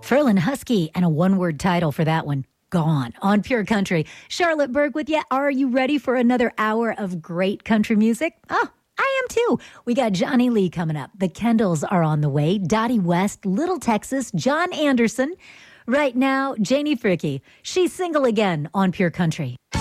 Ferlin Husky and a one-word title for that one. Gone on Pure Country. Charlotte Berg with you. Are you ready for another hour of great country music? Oh, I am too. We got Johnny Lee coming up. The Kendalls are on the way. Dottie West, Little Texas, John Anderson. Right now, Janie Fricke. She's single again on Pure Country.